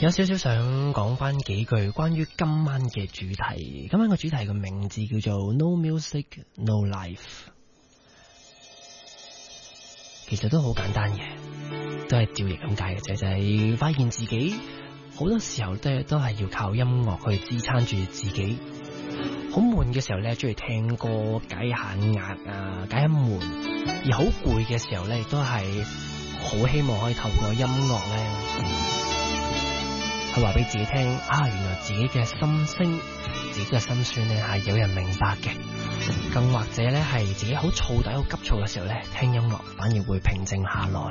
有少少想講翻幾句關於今晚嘅主題。今晚個主題嘅名字叫做 No Music No Life， 其實都好簡單嘅，都係照譯咁解嘅啫，就係發現自己好多時候都係要靠音樂去支撐住自己。好悶嘅時候咧，中意聽歌解下壓啊，解下悶；而好攰嘅時候咧，都係好希望可以透過音樂咧，去話俾自己聽啊，原來自己嘅心聲、自己嘅心酸咧係有人明白嘅。更或者咧係自己好燥底、好急躁嘅時候咧，聽音樂反而會平靜下來。